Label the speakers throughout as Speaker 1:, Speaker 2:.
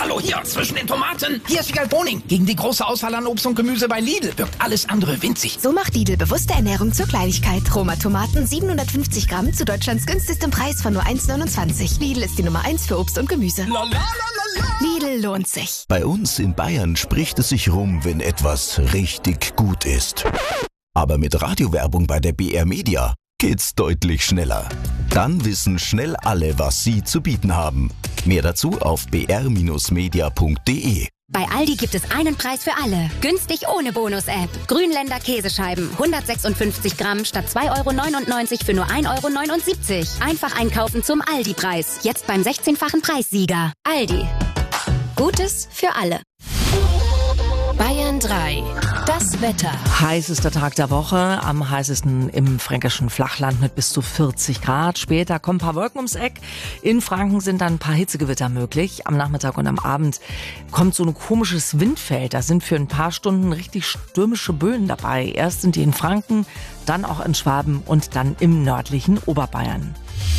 Speaker 1: Hallo, hier zwischen den Tomaten. Hier ist Wiegald Boning. Gegen die große Auswahl an Obst und Gemüse bei Lidl wirkt alles andere winzig.
Speaker 2: So macht Lidl bewusste Ernährung zur Kleinigkeit. Roma Tomaten 750 Gramm zu Deutschlands günstigstem Preis von nur 1,29. Lidl ist die Nummer 1 für Obst und Gemüse. Lidl lohnt sich.
Speaker 3: Bei uns in Bayern spricht es sich rum, wenn etwas richtig gut ist. Aber mit Radiowerbung bei der BR Media geht's deutlich schneller. Dann wissen schnell alle, was sie zu bieten haben. Mehr dazu auf br-media.de.
Speaker 4: Bei Aldi gibt es einen Preis für alle. Günstig ohne Bonus-App. Grünländer Käsescheiben. 156 Gramm statt 2,99 € für nur 1,79 €. Einfach einkaufen zum Aldi-Preis. Jetzt beim 16-fachen Preissieger. Aldi. Gutes für alle.
Speaker 2: Bayern 3. Das Wetter.
Speaker 5: Heißester Tag der Woche, am heißesten im fränkischen Flachland mit bis zu 40 Grad. Später kommen ein paar Wolken ums Eck. In Franken sind dann ein paar Hitzegewitter möglich. Am Nachmittag und am Abend kommt so ein komisches Windfeld. Da sind für ein paar Stunden richtig stürmische Böen dabei. Erst sind die in Franken, dann auch in Schwaben und dann im nördlichen Oberbayern.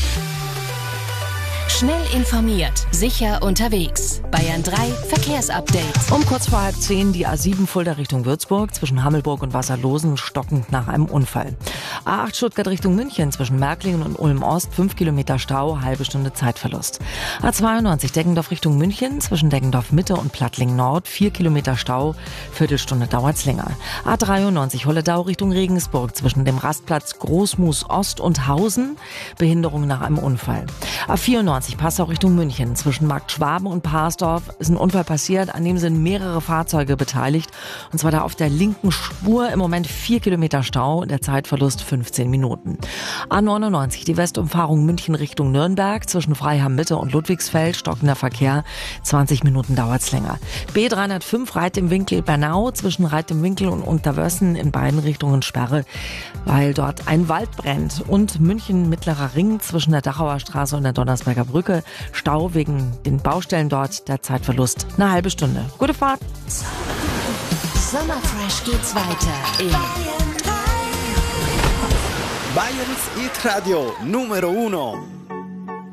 Speaker 2: Schnell informiert, sicher unterwegs. Bayern 3 Verkehrsupdate.
Speaker 5: Um kurz vor 9:30 die A7 Fulda Richtung Würzburg, zwischen Hammelburg und Wasserlosen, stockend nach einem Unfall. A8 Stuttgart Richtung München, zwischen Märklingen und Ulm-Ost, 5 Kilometer Stau, halbe Stunde Zeitverlust. A92 Deggendorf Richtung München, zwischen Deggendorf Mitte und Plattling Nord, 4 Kilometer Stau, Viertelstunde dauert's länger. A93 Holledau Richtung Regensburg, zwischen dem Rastplatz Großmus Ost und Hausen, Behinderung nach einem Unfall. A94 Passau Richtung München, zwischen Markt Schwaben und Parsdorf ist ein Unfall passiert, an dem sind mehrere Fahrzeuge beteiligt. Und zwar da auf der linken Spur, im Moment 4 Kilometer Stau, der Zeitverlust 15 Minuten. A99 die Westumfahrung München Richtung Nürnberg, zwischen Freiham Mitte und Ludwigsfeld, stockender Verkehr, 20 Minuten dauert's länger. B305 Reit im Winkel Bernau, zwischen Reit im Winkel und Unterwössen in beiden Richtungen Sperre, weil dort ein Wald brennt. Und München Mittlerer Ring zwischen der Dachauer Straße und der Donnersberger Brücke, Stau wegen den Baustellen dort, der Zeitverlust eine halbe Stunde. Gute Fahrt!
Speaker 2: Sommerfresh geht's weiter in
Speaker 6: Bayerns Hit Radio Numero 1.